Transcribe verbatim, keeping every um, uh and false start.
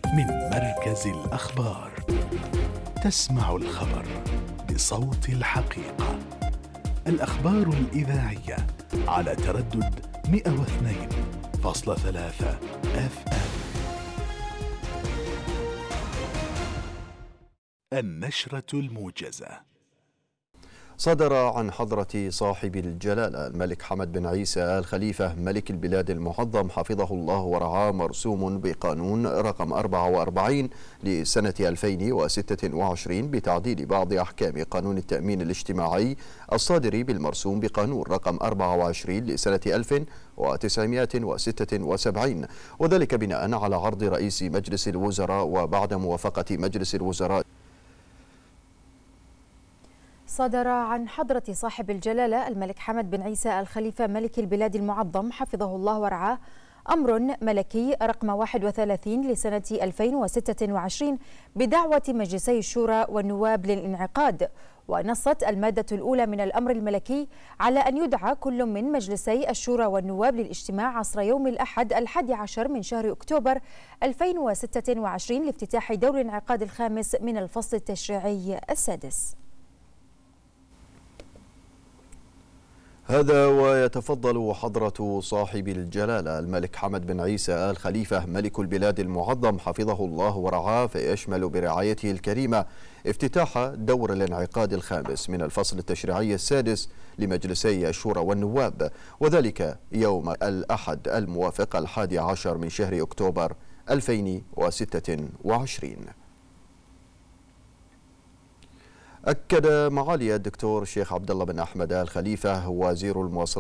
من مركز الأخبار. تسمع الخبر بصوت الحقيقة. الأخبار الإذاعية على تردد مئة واثنين فاصلة ثلاثة أف أم. النشرة الموجزة. صدر عن حضرة صاحب الجلالة الملك حمد بن عيسى آل خليفة ملك البلاد المعظم حفظه الله ورعاه مرسوم بقانون رقم أربعة وأربعين لسنة ألفين وستة وعشرين بتعديل بعض أحكام قانون التأمين الاجتماعي الصادر بالمرسوم بقانون رقم أربعة وعشرين لسنة ألف وتسعمائة وستة وسبعين، وذلك بناء على عرض رئيس مجلس الوزراء وبعد موافقة مجلس الوزراء. صدر عن حضرة صاحب الجلالة الملك حمد بن عيسى آل خليفة ملك البلاد المعظم حفظه الله ورعاه أمر ملكي رقم واحد وثلاثين لسنة ألفين وستة وعشرين بدعوة مجلسي الشورى والنواب للانعقاد. ونصت المادة الأولى من الأمر الملكي على أن يدعى كل من مجلسي الشورى والنواب للاجتماع عصر يوم الأحد الحادي عشر من شهر أكتوبر ألفين وستة وعشرين لافتتاح دور الانعقاد الخامس من الفصل التشريعي السادس. هذا ويتفضل حضرة صاحب الجلالة الملك حمد بن عيسى آل خليفة ملك البلاد المعظم حفظه الله ورعاه فيشمل برعايته الكريمة افتتاح دور الانعقاد الخامس من الفصل التشريعي السادس لمجلسي الشورى والنواب، وذلك يوم الأحد الموافق الحادي عشر من شهر أكتوبر ألفين وستة وعشرين. أكد معالي الدكتور الشيخ عبد الله بن أحمد آل خليفة وزير المواصلات